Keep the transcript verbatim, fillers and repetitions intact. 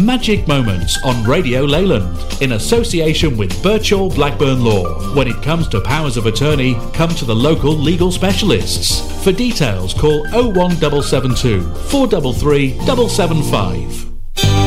Magic Moments on Radio Leyland, in association with Birchall Blackburn Law. When it comes to powers of attorney, come to the local legal specialists. For details, call oh one seven seven two, four three three, seven seven five.